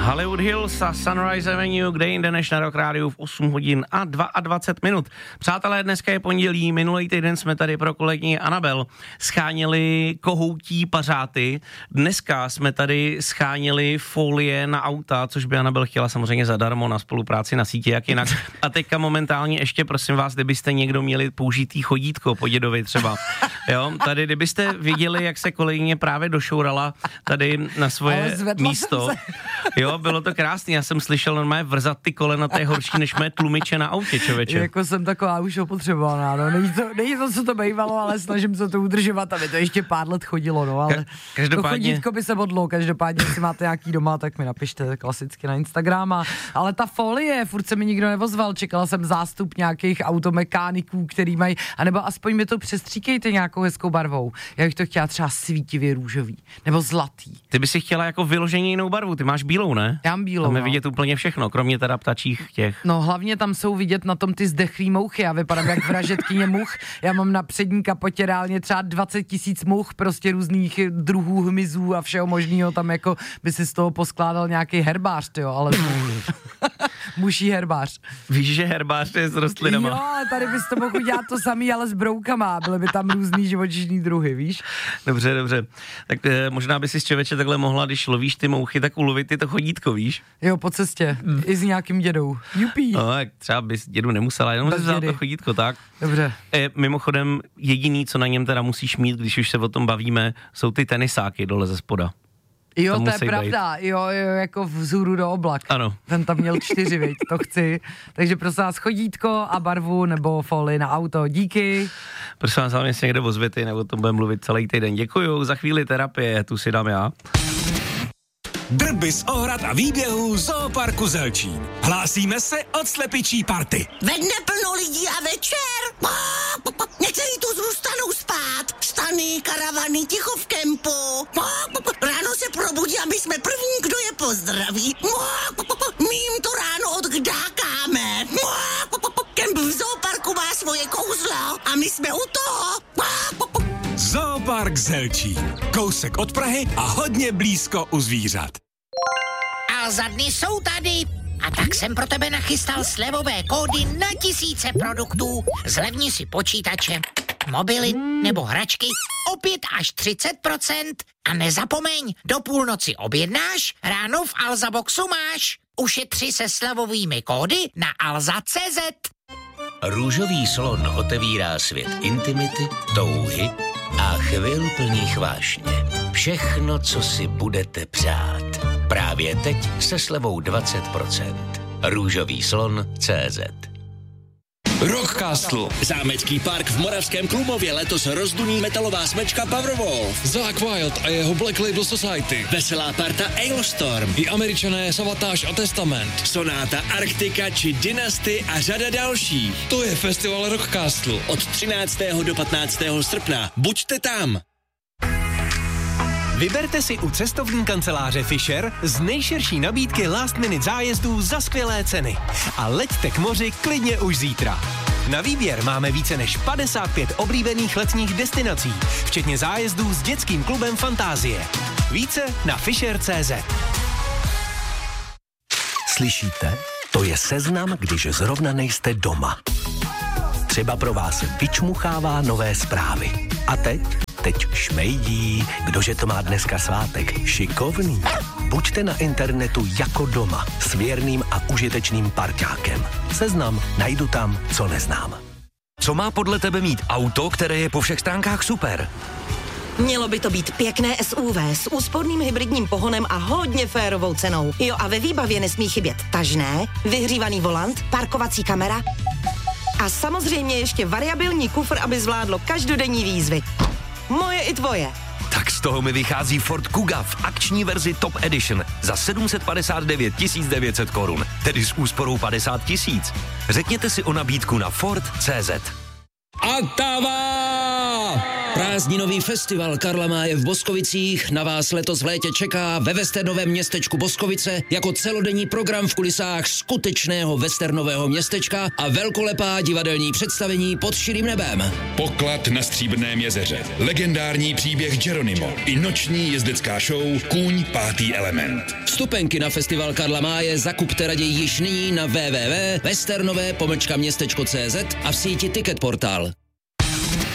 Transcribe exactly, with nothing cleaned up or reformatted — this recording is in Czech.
Hollywood Hills a Sunrise Avenue, kde jinde než na Rock Rádiu v osm hodin a dvacet dva minut. Přátelé, dneska je pondělí, minulý týden jsme tady pro kolegyni Anabel scháněli kohoutí pařáty, dneska jsme tady scháněli folie na auta, což by Anabel chtěla samozřejmě zadarmo na spolupráci na síti, jak jinak. A teďka momentálně ještě, prosím vás, kdybyste někdo měli použitý chodítko po dědovi třeba, jo, tady kdybyste viděli, jak se kolegyně právě došourala tady na svoje místo, jo, bylo to krásný, já jsem slyšel normálně vrzat ty kolena, to je horší než mé tlumiče na autě, člověče. Jako jsem taková už opotřebovaná, no, není to, není to, co to bývalo, ale snažím se to udržovat, aby to ještě pár let chodilo, no, ale Ka- to chodítko by se bodlo, každopádně, jestli máte nějaký doma, tak mi napište klasicky na Instagram, a, ale ta folie, furt se mi nikdo nevozval, čekala jsem zástup nějakých automechaniků, který mají, anebo aspoň mi to přestříkejte nějakou hezkou barvou, já bych to chtěla třeba svítivě růžový, nebo zlatý. Ty by si chtěla jako vyloženě jinou barvu, ty máš bílou, ne? Já mám bílou, tam je no. vidět úplně všechno, kromě teda ptačích těch. No hlavně tam jsou vidět na tom ty zdechlý mouchy, já vypadám jak vražetkyně much, já mám na přední kapotě reálně třeba dvacet tisíc much, prostě různých druhů hmyzů a všeho možného, tam jako by si z toho poskládal nějaký herbář, tyjo, ale muší herbář. Víš, že herbář je s rostlinama. Jo, tady bys to mohl dělat to samý, ale s broukama, byly by tam různý živočišní druhy, víš? Dobře, dobře. Tak e, možná by si s člověče takhle mohla, když lovíš ty mouchy, tak ulovit ty to chodítko, víš? Jo, po cestě. Mm. I s nějakým dědou. Jupí. No, tak třeba bys dědu nemusela, jenom si vzal to chodítko, tak? Dobře. E, mimochodem, jediný, co na něm teda musíš mít, když už se o tom bavíme, jsou ty tenisáky dole ze spoda. Jo, to, to je pravda, jo, jo, jako vzhůru do oblak. Ano. Ten tam měl čtyři, viď, to chci. Takže prosím vás, chodítko a barvu nebo folii na auto, díky. Prosím vás, hlavně si někde ozvěty, nebo o tom budeme mluvit celý týden. Děkuju, za chvíli terapie, tu si dám já. Drby z ohrad a výběhů Zooparku Zelčín. Hlásíme se od slepičí party. Ve dne plno lidí a večer. Někteří tu zůstanou spát. Stany, karavany, ticho v kempu. Ráno se probudí, aby jsme první, kdo je pozdraví. My jim to ráno odkdákáme. Kemp v Zooparku má svoje kouzlo a my jsme u toho. Zoopark Zelčín. Kousek od Prahy a hodně blízko u zvířat. A za dny jsou tady. A tak jsem pro tebe nachystal slevové kódy na tisíce produktů. Zlevni si počítače, mobily nebo hračky o pět až třicet procent. A nezapomeň, do půlnoci objednáš, ráno v Alzaboxu máš. Ušetři se slevovými kódy na alza tečka cé zet. Růžový slon otevírá svět intimity, touhy a chvil plných vášně. Všechno, co si budete přát. Právě teď se slevou dvacet procent. Růžový slon tečka cé zet. Rockcastle. Zámecký park v Moravském Klumově letos rozduní metalová smečka Powerwolf. Zakk Wylde a jeho Black Label Society. Veselá parta Ailstorm. I Američané Savatage a Testament. Sonáta Arktika či Dynasty a řada dalších. To je festival Rockcastle. Od třináctého do patnáctého srpna. Buďte tam. Vyberte si u cestovní kanceláře Fisher z nejširší nabídky last minute zájezdů za skvělé ceny. A leďte k moři klidně už zítra. Na výběr máme více než padesát pět oblíbených letních destinací, včetně zájezdů s dětským klubem Fantázie. Více na fisher tečka cé zet. Slyšíte? To je seznam, když zrovna nejste doma. Třeba pro vás vyčmuchává nové zprávy. A teď? Teď šmejdí. Kdože to má dneska svátek? Šikovný. Buďte na internetu jako doma s věrným a užitečným parťákem. Seznam najdu tam, co neznám. Co má podle tebe mít auto, které je po všech stránkách super? Mělo by to být pěkné S U V s úsporným hybridním pohonem a hodně férovou cenou. Jo, a ve výbavě nesmí chybět tažné, vyhřívaný volant, parkovací kamera a samozřejmě ještě variabilní kufr, aby zvládlo každodenní výzvy. Moje i tvoje. Tak z toho mi vychází Ford Kuga v akční verzi Top Edition za sedm set padesát devět tisíc devět set korun, tedy s úsporou padesát tisíc. Řekněte si o nabídku na Ford tečka cé zet. Atava! Prázdninový festival Karla Máje v Boskovicích na vás letos v létě čeká ve westernovém městečku Boskovice jako celodenní program v kulisách skutečného westernového městečka a velkolepá divadelní představení pod širým nebem. Poklad na Stříbrném jezeře, legendární příběh Geronimo i noční jezdecká show Kůň pátý element. Vstupenky na festival Karla Máje zakupte raději již nyní na w w w tečka westernové pomlčka městečko cé zet a v síti Ticketportal.